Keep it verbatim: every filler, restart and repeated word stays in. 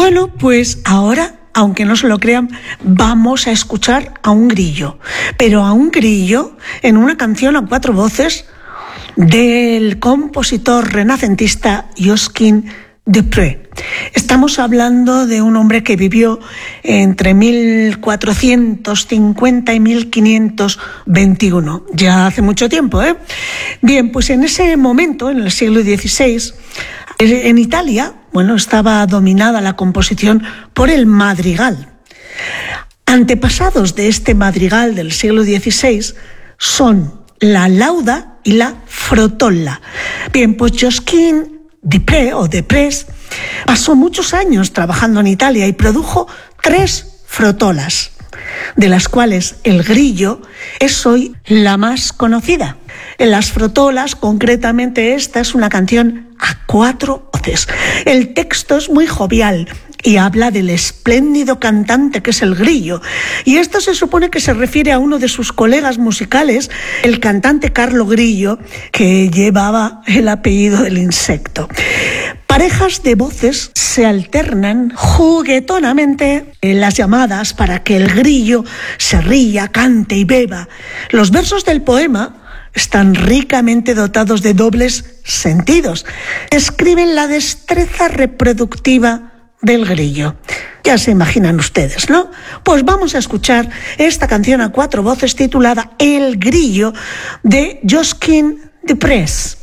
Bueno, pues ahora, aunque no se lo crean, vamos a escuchar a un grillo, pero a un grillo en una canción a cuatro voces del compositor renacentista Josquin des Prez. Estamos hablando de un hombre que vivió entre mil cuatrocientos cincuenta y mil quinientos veintiuno, ya hace mucho tiempo, ¿eh? Bien, pues en ese momento, en el siglo dieciséis, en Italia, bueno, estaba dominada la composición por el madrigal. Antepasados de este madrigal del siglo dieciséis son la lauda y la frotolla. Bien, pues Josquin des Prez o des Prez pasó muchos años trabajando en Italia y produjo tres frotolas, de las cuales el grillo es hoy la más conocida. En las frotolas, concretamente esta es una canción a cuatro voces. El texto es muy jovial y habla del espléndido cantante que es el grillo. Y esto se supone que se refiere a uno de sus colegas musicales, el cantante Carlo Grillo, que llevaba el apellido del insecto. Parejas de voces se alternan juguetonamente en las llamadas para que el grillo se ría, cante y beba. Los versos del poema están ricamente dotados de dobles sentidos. Describen la destreza reproductiva del grillo. Ya se imaginan ustedes, ¿no? Pues vamos a escuchar esta canción a cuatro voces titulada El Grillo de Josquin des Prez.